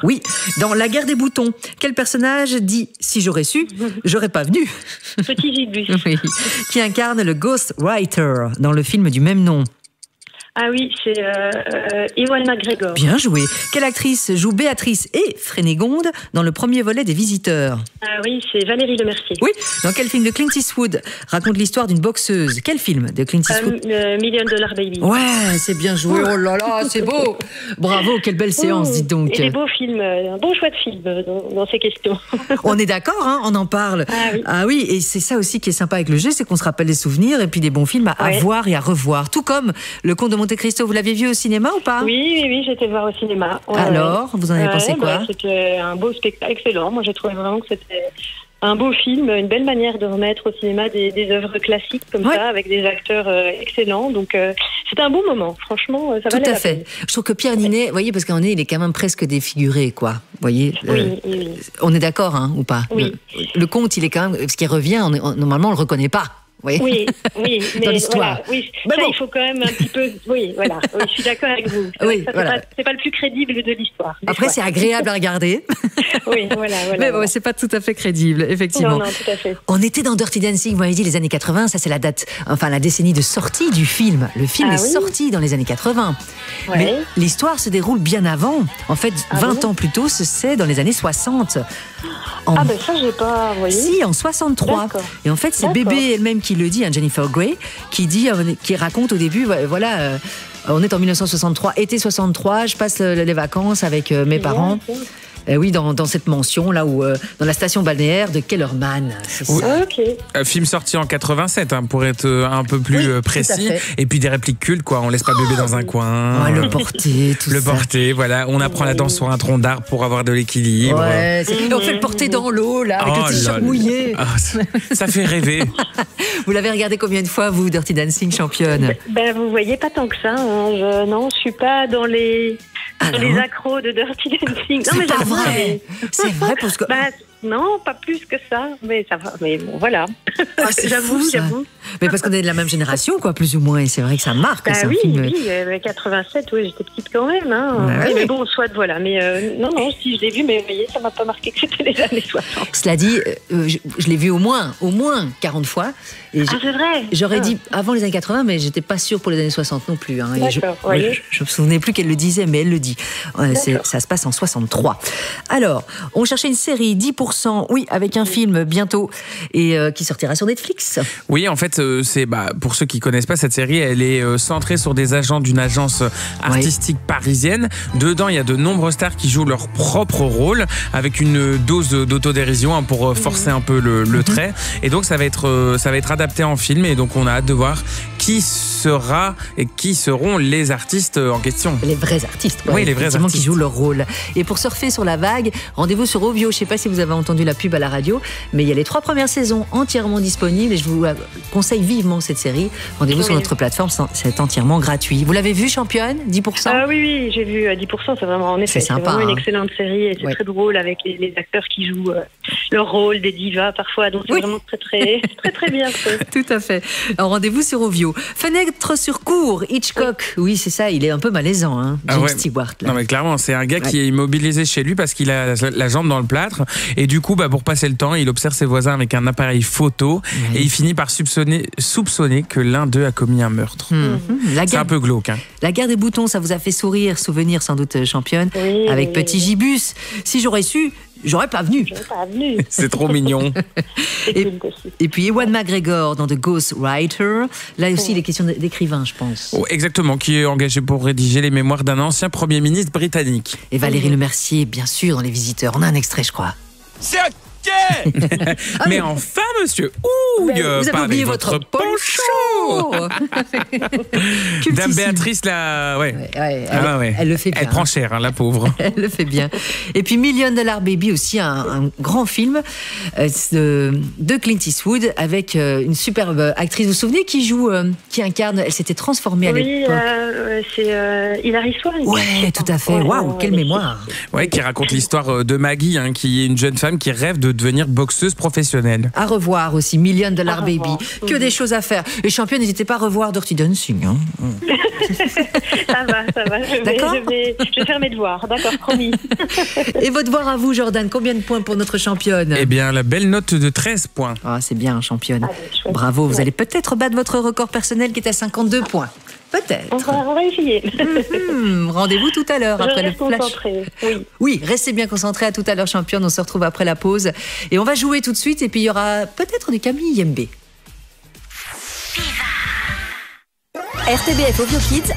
Oui, dans La guerre des boutons, quel personnage dit « Si j'aurais su, j'aurais pas venu » Petit Gibus. Oui, qui incarne le Ghostwriter dans le film du même nom. Ah oui, c'est Ewan McGregor. Bien joué. Quelle actrice joue Béatrice et Frénégonde dans le premier volet des Visiteurs? Ah oui, c'est Valérie Lemercier. Oui. Dans quel film de Clint Eastwood raconte l'histoire d'une boxeuse? Quel film de Clint Eastwood? Million Dollar Baby. Ouais, c'est bien joué. Oh là là, c'est beau. Bravo, quelle belle séance, dites donc. Et des beaux films, un bon choix de film dans ces questions. On est d'accord, hein, on en parle. Ah oui, et c'est ça aussi qui est sympa avec le jeu, c'est qu'on se rappelle des souvenirs et puis des bons films à voir et à revoir. Tout comme Le Comte de Monte Cristo, vous l'aviez vu au cinéma ou pas? Oui, j'étais voir au cinéma. Alors, vous en avez pensé quoi? C'était un beau spectacle, excellent. Moi, j'ai trouvé vraiment que c'était un beau film, une belle manière de remettre au cinéma des œuvres classiques comme ça, avec des acteurs excellents. Donc, c'était un bon moment. Franchement, ça valait la peine. Tout à fait. Je trouve que Pierre Ninet, vous voyez, parce qu'en est, il est quand même presque défiguré, quoi. Vous voyez, oui. On est d'accord, hein, ou pas? Oui. Le conte, il est quand même, parce qu'il revient, normalement, on le reconnaît pas. Oui, dans l'histoire. Voilà, ça, il faut quand même un petit peu. Oui, voilà. Oui, je suis d'accord avec vous. C'est pas le plus crédible de l'histoire. Après, c'est agréable à regarder. Oui, voilà. Mais bon, c'est pas tout à fait crédible, effectivement. Non, tout à fait. On était dans Dirty Dancing, vous m'avez dit les années 80, ça c'est la date, enfin la décennie de sortie du film. Le film est sorti dans les années 80. Ouais. Mais l'histoire se déroule bien avant. En fait, 20 ans plus tôt, c'est dans les années 60. Ben ça, j'ai pas. Vous voyez. Si, en 63. D'accord. Et en fait, c'est Bébé elle-même qui le dit, Jennifer Grey, qui raconte au début, voilà, on est en 1963, été 63, je passe les vacances avec mes parents. Oui, dans cette mansion, là où, dans la station balnéaire de Kellerman. C'est ça. Film sorti en 87, hein, pour être un peu plus précis. Et puis des répliques cultes, quoi. On laisse pas bébé dans un coin. Le porter, tout ça. Le porter, voilà. On apprend la danse sur un tronc d'arbre pour avoir de l'équilibre. Ouais, on fait le porter dans l'eau, là, avec le t-shirt mouillé. Ça fait rêver. Vous l'avez regardé combien de fois, vous, Dirty Dancing, championne? Vous voyez, pas tant que ça. Hein. Non, je suis pas dans les accros de Dirty Dancing. Non, mais pas vrai. C'est vrai parce que. Non, pas plus que ça, mais ça va. Mais bon, voilà. J'avoue. Mais parce qu'on est de la même génération, quoi, plus ou moins. Et c'est vrai que ça marque. Oui, 87, j'étais petite quand même. Hein. Mais bon, soit voilà. Mais non, si je l'ai vu, mais vous voyez, ça m'a pas marqué que c'était les années 60. Cela dit, je l'ai vu au moins 40 fois. Et c'est vrai. J'aurais dit avant les années 80, mais j'étais pas sûre pour les années 60 non plus. Hein. Je me souvenais plus qu'elle le disait, mais elle le dit. Ça se passe en 63. Alors, on cherchait une série 10%. Oui, avec un film bientôt et qui sortira sur Netflix. Oui, en fait, c'est pour ceux qui connaissent pas cette série, elle est centrée sur des agents d'une agence artistique parisienne. Dedans, il y a de nombreux stars qui jouent leur propre rôle avec une dose d'autodérision pour forcer un peu le trait. Et donc, ça va être adapté en film et donc on a hâte de voir qui sera et qui seront les artistes en question. Les vrais artistes, quoi. Oui, les vrais artistes qui jouent leur rôle. Et pour surfer sur la vague, rendez-vous sur Ovio. Je ne sais pas si vous avez entendu la pub à la radio, mais il y a les 3 premières saisons entièrement disponibles et je vous conseille vivement cette série. Rendez-vous sur notre plateforme, c'est entièrement gratuit. Vous l'avez vu, championne, 10%? Oui, j'ai vu 10%, c'est vraiment, en effet, c'est vraiment une excellente série et c'est très drôle avec les acteurs qui jouent leur rôle, des divas parfois, donc c'est vraiment très bien fait. Tout à fait. Alors, rendez-vous sur Ovio. Fenêtre sur cour, Hitchcock. Oui, c'est ça, il est un peu malaisant, hein, James Stewart. Là. Non, mais clairement, c'est un gars qui est immobilisé chez lui parce qu'il a la jambe dans le plâtre. Et du coup, pour passer le temps, il observe ses voisins avec un appareil photo et il finit par soupçonner que l'un d'eux a commis un meurtre. C'est un peu glauque. Hein. La guerre des boutons, ça vous a fait souvenir sans doute, championne, avec Petit Gibus. Si j'aurais su, j'aurais pas venu. C'est trop mignon. Et puis Ewan McGregor dans The Ghostwriter. Là aussi, il est question d'écrivain, je pense. Exactement, qui est engagé pour rédiger les mémoires d'un ancien Premier ministre britannique. Et Valérie Lemercier, bien sûr, dans Les Visiteurs. On a un extrait, je crois. C'est OK. Mais enfin, monsieur, vous avez oublié votre poncho. Dame Béatrice, là, elle le fait bien. Elle prend cher, la pauvre. Elle le fait bien. Et puis Million Dollar Baby aussi, un grand film de Clint Eastwood avec une superbe actrice. Vous vous souvenez qui incarne, elle s'était transformée à l'époque. C'est Hilary Swank. Ouais, tout à fait. Waouh, quelle mémoire. Ouais, qui raconte l'histoire de Maggie, qui est une jeune femme qui rêve de devenir boxeuse professionnelle. À revoir aussi, $1 Million Baby. Que des choses à faire. Et championne, n'hésitez pas à revoir Dirty Dancing. Hein. Ça va. Je vais faire mes devoirs. D'accord, promis. Et votre devoir à vous, Jordan, combien de points pour notre championne? Eh bien, la belle note de 13 points. Ah, c'est bien, championne. Bravo, vous allez peut-être battre votre record personnel qui est à 52 points. Peut-être. On va essayer. Rendez-vous tout à l'heure après le flash. Concentrée. Oui, restez bien concentrés. À tout à l'heure, championne. On se retrouve après la pause. Et on va jouer tout de suite. Et puis, il y aura peut-être du Camille Yembe. RTBF Audio Kids